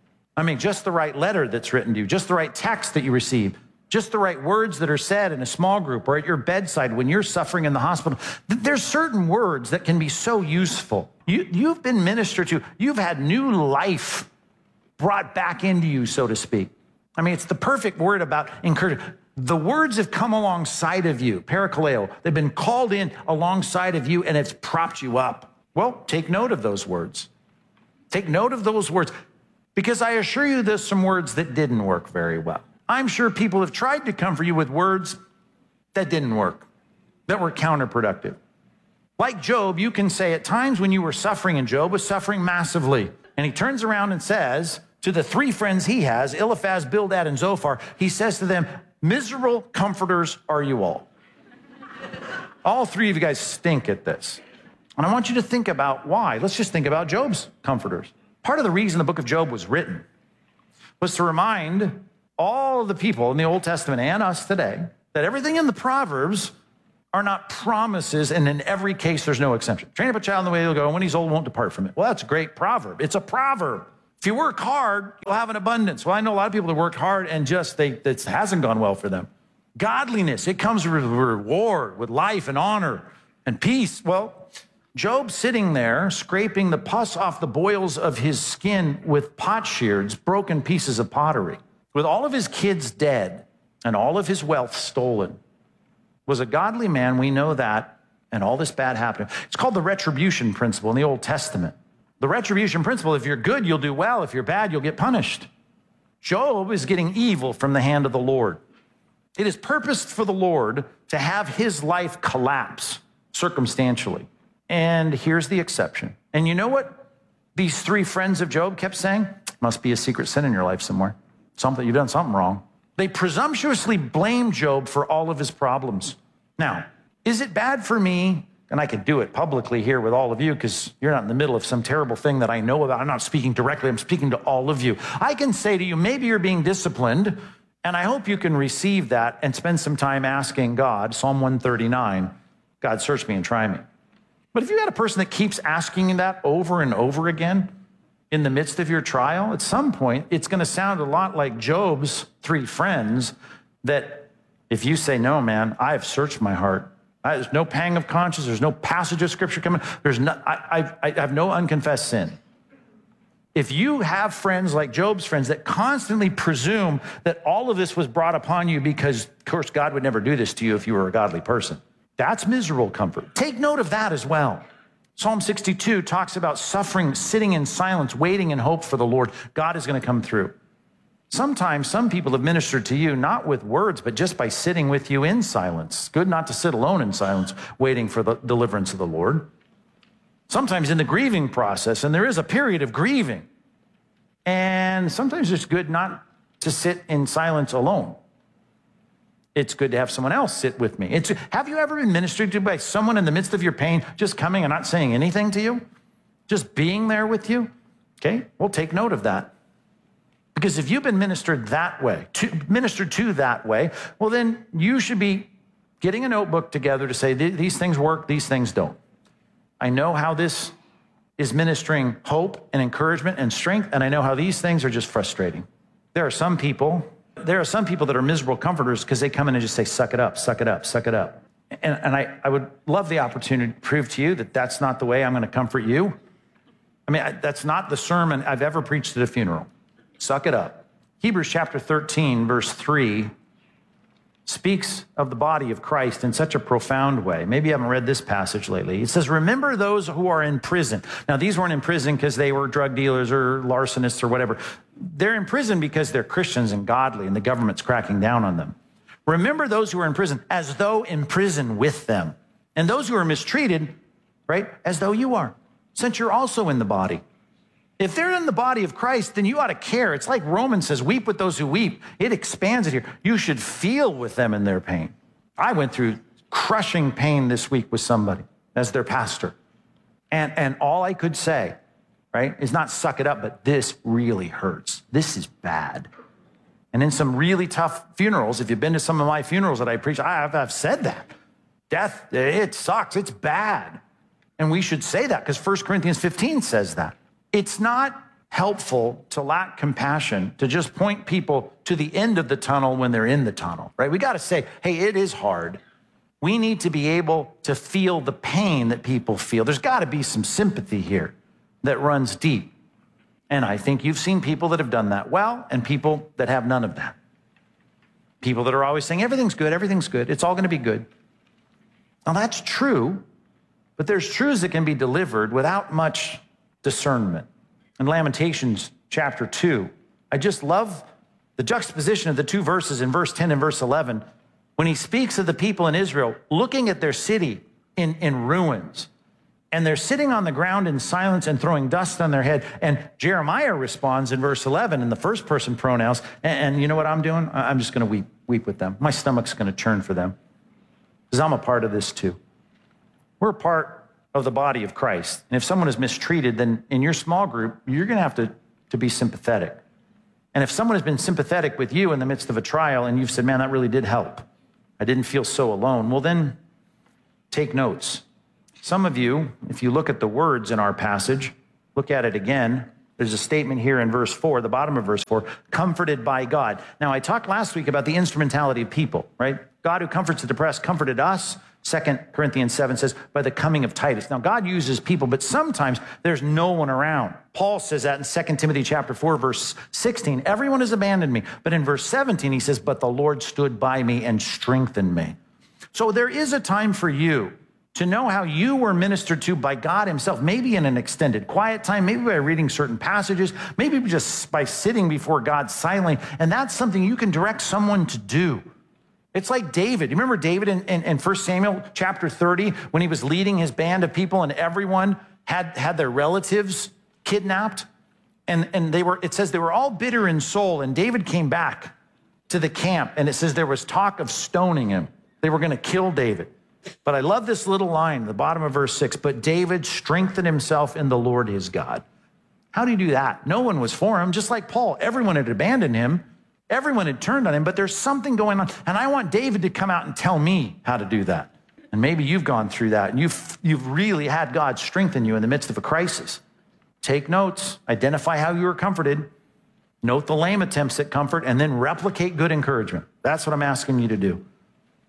I mean, just the right letter that's written to you, just the right text that you receive, just the right words that are said in a small group or at your bedside when you're suffering in the hospital. There's certain words that can be so useful. You've been ministered to. You've had new life brought back into you, so to speak. I mean, it's the perfect word about encouragement. The words have come alongside of you, parakaleo. They've been called in alongside of you, and it's propped you up. Well, take note of those words. Take note of those words, because I assure you there's some words that didn't work very well. I'm sure people have tried to comfort you with words that didn't work, that were counterproductive. Like Job, you can say at times when you were suffering, and Job was suffering massively, and he turns around and says to the three friends he has, Eliphaz, Bildad, and Zophar, he says to them, miserable comforters are you all. All three of you guys stink at this. And I want you to think about why. Let's just think about Job's comforters. Part of the reason the book of Job was written was to remind all of the people in the Old Testament and us today that everything in the Proverbs are not promises, and in every case, there's no exception. Train up a child in the way he'll go, and when he's old, won't depart from it. Well, that's a great proverb. It's a proverb. If you work hard, you'll have an abundance. Well, I know a lot of people that worked hard and just it hasn't gone well for them. Godliness, it comes with reward, with life and honor and peace. Well, Job sitting there, scraping the pus off the boils of his skin with potsherds, broken pieces of pottery, with all of his kids dead and all of his wealth stolen, was a godly man. We know that, and all this bad happened. It's called the retribution principle in the Old Testament. The retribution principle, if you're good, you'll do well. If you're bad, you'll get punished. Job is getting evil from the hand of the Lord. It is purposed for the Lord to have his life collapse circumstantially. And here's the exception. And you know what these three friends of Job kept saying? Must be a secret sin in your life somewhere. You've done something wrong. They presumptuously blamed Job for all of his problems. Now, is it bad for me, and I could do it publicly here with all of you because you're not in the middle of some terrible thing that I know about. I'm not speaking directly, I'm speaking to all of you. I can say to you, maybe you're being disciplined, and I hope you can receive that and spend some time asking God, Psalm 139, God, search me and try me. But if you got a person that keeps asking that over and over again in the midst of your trial, at some point, it's going to sound a lot like Job's three friends that If you say, no, man, I have searched my heart. There's no pang of conscience. There's no passage of scripture coming. I have no unconfessed sin. If you have friends like Job's friends that constantly presume that all of this was brought upon you because, of course, God would never do this to you if you were a godly person, that's miserable comfort. Take note of that as well. Psalm 62 talks about suffering, sitting in silence, waiting in hope for the Lord. God is going to come through. Sometimes some people have ministered to you, not with words, but just by sitting with you in silence. It's good not to sit alone in silence, waiting for the deliverance of the Lord. Sometimes in the grieving process, and there is a period of grieving, and sometimes it's good not to sit in silence alone. It's good to have someone else sit with me. Have you ever been ministered to by someone in the midst of your pain, just coming and not saying anything to you? Just being there with you? Okay, well, take note of that. Because if you've been ministered that way, ministered to that way, well, then you should be getting a notebook together to say, these things work, these things don't. I know how this is ministering hope and encouragement and strength, and I know how these things are just frustrating. There are some people that are miserable comforters because they come in and just say, suck it up, suck it up, suck it up. And I would love the opportunity to prove to you that that's not the way I'm going to comfort you. I mean, that's not the sermon I've ever preached at a funeral. Suck it up. Hebrews chapter 13, verse 3 speaks of the body of Christ in such a profound way. Maybe you haven't read this passage lately. It says, remember those who are in prison. Now, these weren't in prison because they were drug dealers or larcenists or whatever. They're in prison because they're Christians and godly, and the government's cracking down on them. Remember those who are in prison as though in prison with them. And those who are mistreated, right, as though you are, since you're also in the body. If they're in the body of Christ, then you ought to care. It's like Romans says, weep with those who weep. It expands it here. You should feel with them in their pain. I went through crushing pain this week with somebody as their pastor. And all I could say, right, is not suck it up, but this really hurts. This is bad. And in some really tough funerals, if you've been to some of my funerals that I preach, I've said that. Death, it sucks. It's bad. And we should say that because 1 Corinthians 15 says that. It's not helpful to lack compassion, to just point people to the end of the tunnel when they're in the tunnel, right? We got to say, hey, it is hard. We need to be able to feel the pain that people feel. There's got to be some sympathy here that runs deep. And I think you've seen people that have done that well and people that have none of that. People that are always saying, everything's good, it's all going to be good. Now, that's true, but there's truths that can be delivered without much discernment. In Lamentations chapter 2, I just love the juxtaposition of the two verses in verse 10 and verse 11. When he speaks of the people in Israel looking at their city in ruins, and they're sitting on the ground in silence and throwing dust on their head. And Jeremiah responds in verse 11 in the first person pronouns. And you know what I'm doing? I'm just going to weep with them. My stomach's going to churn for them because I'm a part of this too. We're a part of the body of Christ. And if someone is mistreated, then in your small group, you're going to have to be sympathetic. And if someone has been sympathetic with you in the midst of a trial and you've said, man, that really did help. I didn't feel so alone. Well, then take notes. Some of you, if you look at the words in our passage, look at it again. There's a statement here in verse 4, the bottom of verse 4, comforted by God. Now, I talked last week about the instrumentality of people, right? God who comforts the depressed comforted us. 2 Corinthians 7 says, by the coming of Titus. Now, God uses people, but sometimes there's no one around. Paul says that in 2 Timothy chapter 4, verse 16. Everyone has abandoned me. But in verse 17, he says, but the Lord stood by me and strengthened me. So there is a time for you to know how you were ministered to by God himself, maybe in an extended quiet time, maybe by reading certain passages, maybe just by sitting before God silently. And that's something you can direct someone to do. It's like David. You remember David in 1 Samuel chapter 30 when he was leading his band of people and everyone had their relatives kidnapped? And it says they were all bitter in soul. And David came back to the camp and it says there was talk of stoning him. They were going to kill David. But I love this little line, the bottom of verse 6, but David strengthened himself in the Lord his God. How do you do that? No one was for him, just like Paul. Everyone had abandoned him. Everyone had turned on him, but there's something going on. And I want David to come out and tell me how to do that. And maybe you've gone through that and you've really had God strengthen you in the midst of a crisis. Take notes, identify how you were comforted, note the lame attempts at comfort, and then replicate good encouragement. That's what I'm asking you to do.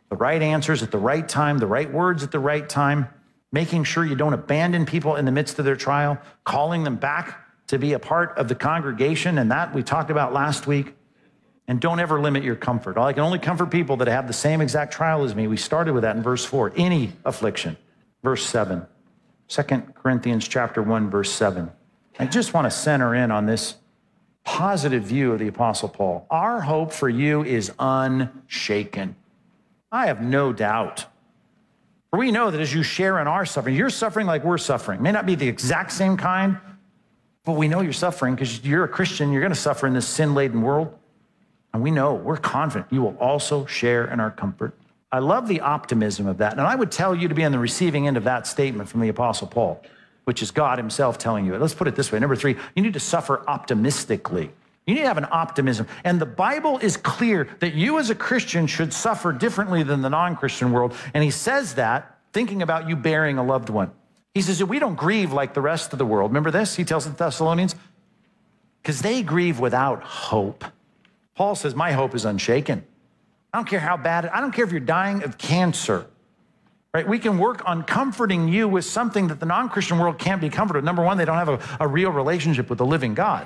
the right answers at the right time, the right words at the right time, making sure you don't abandon people in the midst of their trial, calling them back to be a part of the congregation, and that we talked about last week. And don't ever limit your comfort. I can only comfort people that have the same exact trial as me. We started with that in verse 4. Any affliction. Verse 7. 2 Corinthians chapter 1, verse 7. I just want to center in on this positive view of the Apostle Paul. Our hope for you is unshaken. I have no doubt. For we know that as you share in our suffering, you're suffering like we're suffering. It may not be the exact same kind, but we know you're suffering because you're a Christian. You're going to suffer in this sin-laden world. And we know, we're confident you will also share in our comfort. I love the optimism of that. And I would tell you to be on the receiving end of that statement from the Apostle Paul, which is God himself telling you it. Let's put it this way. Number 3, you need to suffer optimistically. You need to have an optimism. And the Bible is clear that you as a Christian should suffer differently than the non-Christian world. And he says that thinking about you burying a loved one. He says, we don't grieve like the rest of the world. Remember this? He tells the Thessalonians, because they grieve without hope. Paul says, my hope is unshaken. I don't care how bad, I don't care if you're dying of cancer, right? We can work on comforting you with something that the non-Christian world can't be comforted. Number one, they don't have a real relationship with the living God.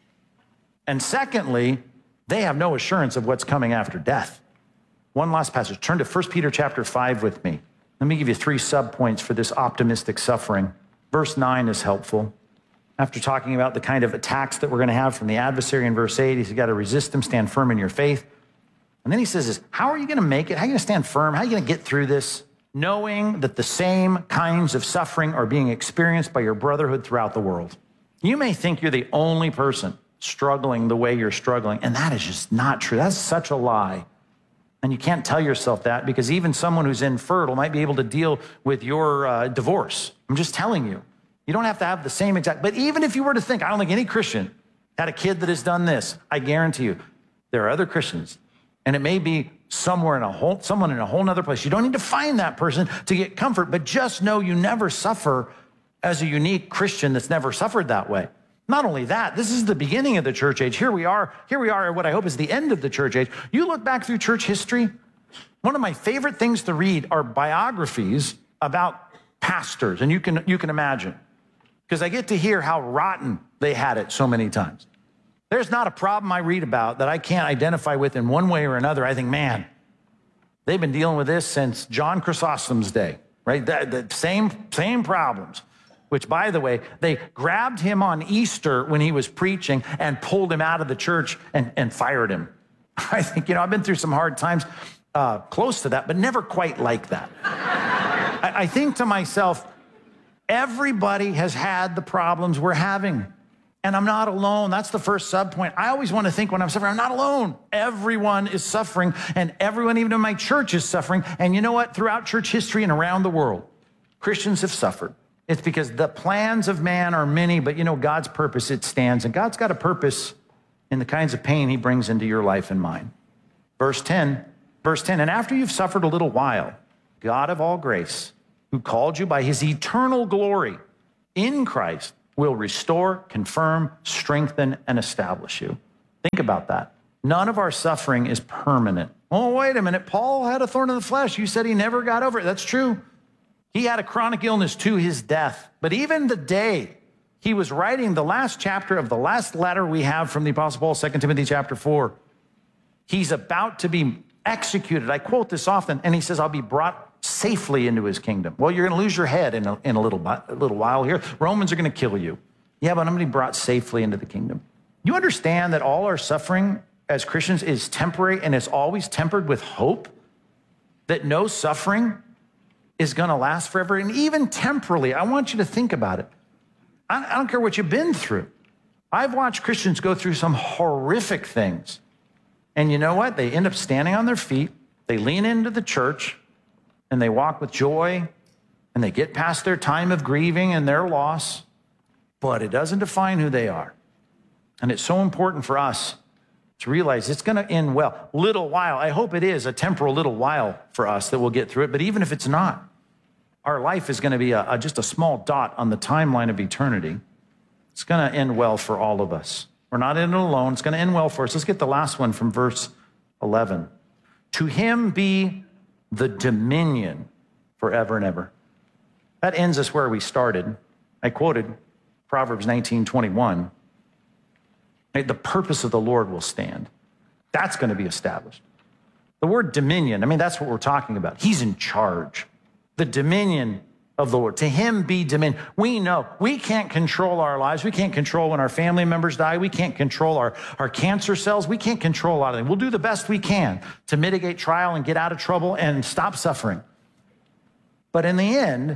And secondly, they have no assurance of what's coming after death. One last passage. Turn to 1 Peter chapter 5 with me. Let me give you 3 subpoints for this optimistic suffering. Verse 9 is helpful. After talking about the kind of attacks that we're going to have from the adversary in verse 8, he's got to resist them, stand firm in your faith. And then he says this, how are you going to make it? How are you going to stand firm? How are you going to get through this? Knowing that the same kinds of suffering are being experienced by your brotherhood throughout the world. You may think you're the only person struggling the way you're struggling, and that is just not true. That's such a lie. And you can't tell yourself that because even someone who's infertile might be able to deal with your divorce. I'm just telling you. You don't have to have the same exact, but even if you were to think, I don't think any Christian had a kid that has done this, I guarantee you, there are other Christians, and it may be someone in a whole nother place. You don't need to find that person to get comfort, but just know you never suffer as a unique Christian that's never suffered that way. Not only that, this is the beginning of the church age. Here we are at what I hope is the end of the church age. You look back through church history, one of my favorite things to read are biographies about pastors, and you can imagine. Because I get to hear how rotten they had it so many times. There's not a problem I read about that I can't identify with in one way or another. I think, man, they've been dealing with this since John Chrysostom's day, right? The same problems, which, by the way, they grabbed him on Easter when he was preaching and pulled him out of the church and fired him. I think, I've been through some hard times close to that, but never quite like that. I think to myself, everybody has had the problems we're having, and I'm not alone. That's the first subpoint. I always want to think when I'm suffering, I'm not alone. Everyone is suffering, and everyone, even in my church, is suffering. And you know what? Throughout church history and around the world, Christians have suffered. It's because the plans of man are many, but God's purpose, it stands. And God's got a purpose in the kinds of pain he brings into your life and mine. Verse 10, and after you've suffered a little while, God of all grace, who called you by his eternal glory in Christ, will restore, confirm, strengthen, and establish you. Think about that. None of our suffering is permanent. Oh, wait a minute. Paul had a thorn in the flesh. You said he never got over it. That's true. He had a chronic illness to his death. But even the day he was writing the last chapter of the last letter we have from the Apostle Paul, 2 Timothy chapter 4, he's about to be executed. I quote this often, and he says, I'll be brought safely into his kingdom. Well, you're going to lose your head in a little while here. Romans are going to kill you. Yeah, but I'm going to be brought safely into the kingdom. You understand that all our suffering as Christians is temporary, and it's always tempered with hope, that no suffering is going to last forever. And even temporally, I want you to think about it. I don't care what you've been through. I've watched Christians go through some horrific things. And you know what? They end up standing on their feet. They lean into the church and they walk with joy and they get past their time of grieving and their loss. But it doesn't define who they are. And it's so important for us to realize it's going to end well. Little while. I hope it is a temporal little while for us that we'll get through it. But even if it's not, our life is going to be just a small dot on the timeline of eternity. It's going to end well for all of us. We're not in it alone. It's going to end well for us. Let's get the last one from verse 11. To him be the dominion forever and ever. That ends us where we started. I quoted Proverbs 19:21. The purpose of the Lord will stand. That's going to be established. The word dominion, I mean, that's what we're talking about. He's in charge. The dominion of the Lord. To him be dominion. We know we can't control our lives. We can't control when our family members die. We can't control our cancer cells. We can't control a lot of things. We'll do the best we can to mitigate trial and get out of trouble and stop suffering. But in the end,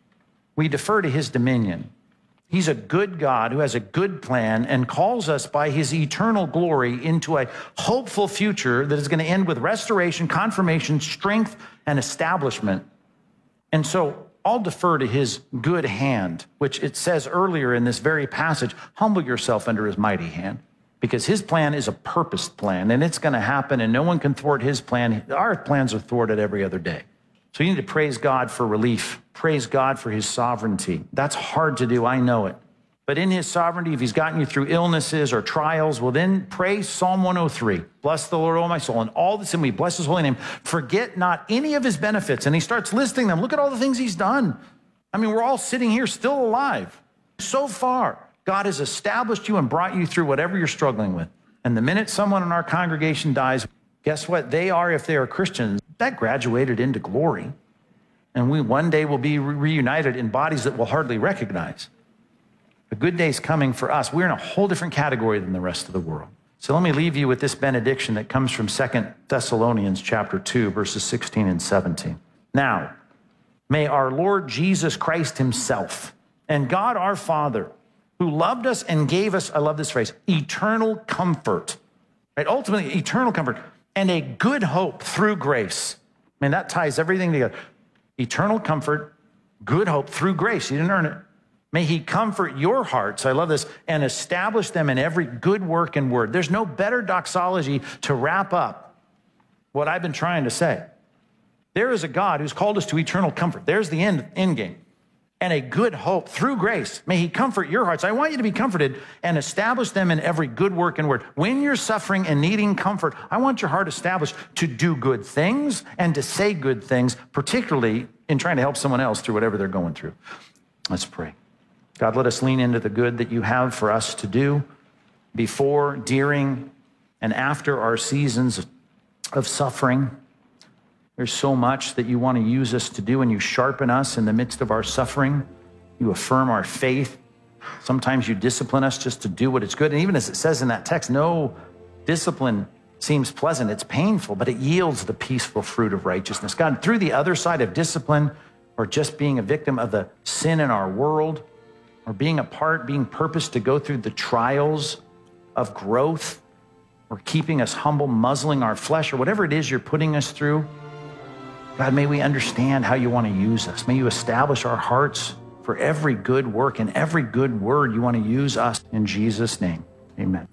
we defer to his dominion. He's a good God who has a good plan and calls us by his eternal glory into a hopeful future that is going to end with restoration, confirmation, strength, and establishment. And so I'll defer to his good hand, which it says earlier in this very passage, humble yourself under his mighty hand, because his plan is a purposed plan, and it's going to happen, and no one can thwart his plan. Our plans are thwarted every other day. So you need to praise God for relief. Praise God for his sovereignty. That's hard to do, I know it. But in his sovereignty, if he's gotten you through illnesses or trials, well then pray Psalm 103. Bless the Lord, O my soul, and all that's in me. Bless his holy name. Forget not any of his benefits. And he starts listing them. Look at all the things he's done. I mean, we're all sitting here still alive. So far, God has established you and brought you through whatever you're struggling with. And the minute someone in our congregation dies, guess what? They are, if they are Christians, that graduated into glory. And we one day will be reunited in bodies that we'll hardly recognize. A good day's coming for us. We're in a whole different category than the rest of the world. So let me leave you with this benediction that comes from 2 Thessalonians chapter 2, verses 16 and 17. Now, may our Lord Jesus Christ himself and God our Father, who loved us and gave us, I love this phrase, eternal comfort, right? Ultimately, eternal comfort and a good hope through grace. I mean, that ties everything together. Eternal comfort, good hope through grace. You didn't earn it. May he comfort your hearts, I love this, and establish them in every good work and word. There's no better doxology to wrap up what I've been trying to say. There is a God who's called us to eternal comfort. There's the end game. And a good hope through grace. May he comfort your hearts. I want you to be comforted and establish them in every good work and word. When you're suffering and needing comfort, I want your heart established to do good things and to say good things, particularly in trying to help someone else through whatever they're going through. Let's pray. God, let us lean into the good that you have for us to do before, during, and after our seasons of suffering. There's so much that you want to use us to do, and you sharpen us in the midst of our suffering. You affirm our faith. Sometimes you discipline us just to do what is good. And even as it says in that text, no discipline seems pleasant. It's painful, but it yields the peaceful fruit of righteousness. God, through the other side of discipline, or just being a victim of the sin in our world, or being purposed to go through the trials of growth, or keeping us humble, muzzling our flesh, or whatever it is you're putting us through, God, may we understand how you want to use us. May you establish our hearts for every good work and every good word you want to use us. In Jesus' name, amen.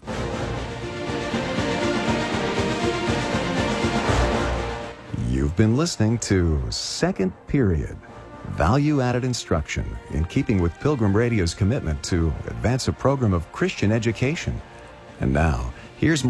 You've been listening to Second Period, value-added instruction in keeping with Pilgrim Radio's commitment to advance a program of Christian education. And now, here's more.